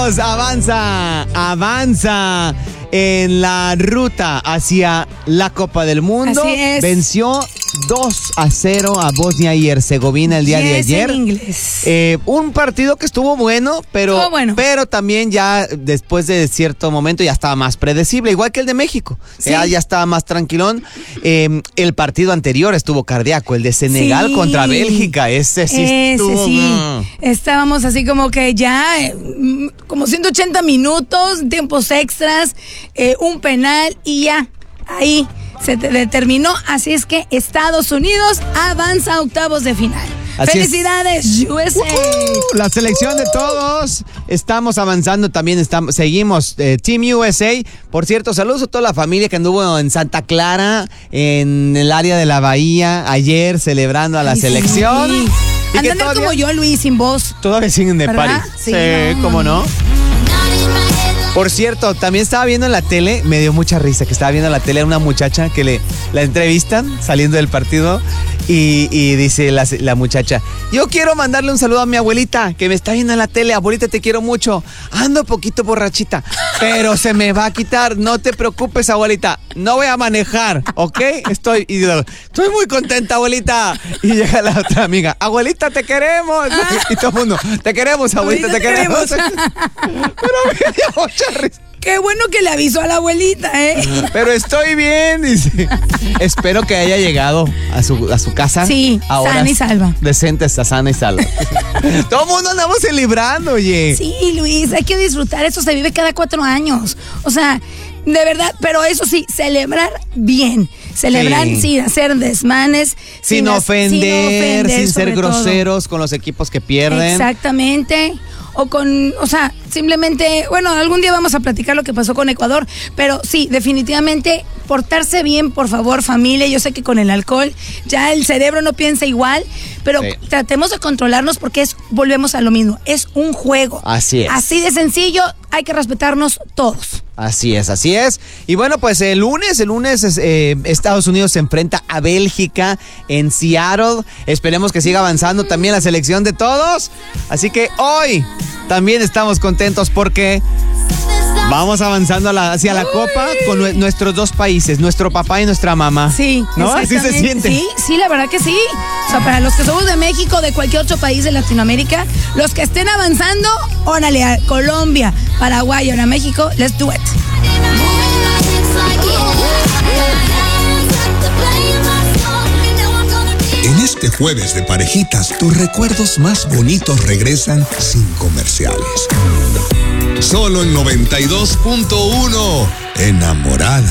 Unidos avanza en la ruta hacia la Copa del Mundo. Así es. Venció 2-0 a Bosnia y Herzegovina el día de ayer. En inglés. Un partido que estuvo bueno, pero también ya después de cierto momento ya estaba más predecible, igual que el de México. Sí. Ya estaba más tranquilón. El partido anterior estuvo cardíaco, el de Senegal contra Bélgica. Ese sí estuvo. Sí. Estábamos así como que ya como 180 minutos, tiempos extras, un penal y ya ahí se determinó. Así es que Estados Unidos avanza a octavos de final. Así ¡felicidades, USA! La selección de todos. Estamos avanzando también. Seguimos Team USA. Por cierto, saludos a toda la familia que anduvo en Santa Clara, en el área de la Bahía, ayer celebrando a la selección. Sí. Andan como yo, Luis, sin voz. Todavía siguen de party. Sí, ¿cómo no? Por cierto, también estaba viendo en la tele, me dio mucha risa que estaba viendo en la tele a una muchacha que la entrevistan saliendo del partido y dice la muchacha: yo quiero mandarle un saludo a mi abuelita que me está viendo en la tele. Abuelita, te quiero mucho. Ando poquito borrachita, pero se me va a quitar. No te preocupes, abuelita. No voy a manejar, ¿ok? Estoy muy contenta, abuelita. Y llega la otra amiga: abuelita, te queremos. Y todo el mundo: te queremos, abuelita, te queremos. Pero me dio mucha risa. Qué bueno que le avisó a la abuelita, Pero estoy bien, dice. Espero que haya llegado a su casa. Sí, sana y salva. Decente, está sana y salva. Todo el mundo andamos celebrando, oye. Sí, Luis, hay que disfrutar. Eso se vive cada 4 años. O sea, de verdad, pero eso sí, celebrar bien. Celebrar sin hacer desmanes. Sin ofender, sin ser groseros con los equipos que pierden. Exactamente. Simplemente, bueno, algún día vamos a platicar lo que pasó con Ecuador, pero sí, definitivamente, portarse bien, por favor, familia. Yo sé que con el alcohol ya el cerebro no piensa igual, pero tratemos de controlarnos porque volvemos a lo mismo, es un juego. Así es. Así de sencillo, hay que respetarnos todos. Así es. Y bueno, pues el lunes Estados Unidos se enfrenta a Bélgica en Seattle. Esperemos que siga avanzando también la selección de todos. Así que hoy también estamos contentos porque vamos avanzando hacia la Copa con nuestros dos países, nuestro papá y nuestra mamá. Sí, ¿no? Así se siente. Sí, la verdad que sí. O sea, para los que somos de México, de cualquier otro país de Latinoamérica, los que estén avanzando, órale, a Colombia, Paraguay, ahora México, let's do it. En este jueves de parejitas, tus recuerdos más bonitos regresan sin comerciales. Solo en 92.1, Enamorada.